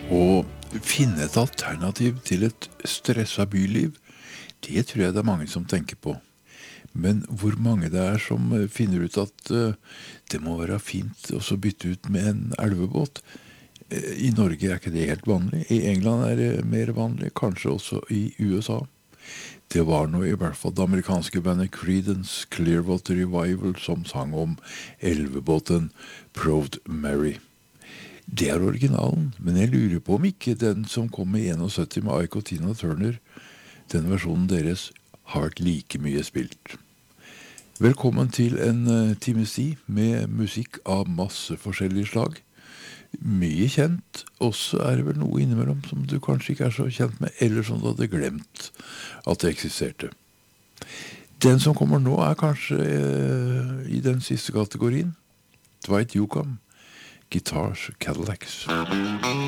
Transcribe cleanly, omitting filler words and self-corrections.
Å finne et alternativ til et stresset byliv, det tror jeg det er mange som tenker på. Men hvor mange det er som finner ut at det må være fint å så bytte ut med en elvebåt. I Norge er ikke det helt vanlig. I England er det mer vanlig, kanskje også i USA. Det var nå i hvert fall det amerikanske bandet Creedence Clearwater Revival som sang om elvebåten Proud Mary. Det er originalen, men jeg lurer på om ikke den som kom i 71 med Ike og Tina Turner, den versjonen deres har vært like mye spilt. Velkommen til en times tid med musikk av masse forskjellige slag. Mye kjent, også er det vel noe innimellom som du kanskje ikke er så kjent med, eller som du hadde glemt at det eksisterte. Den som kommer nå er kanskje i den siste kategorien. Dwight Yoakam, Guitars Cadillacs.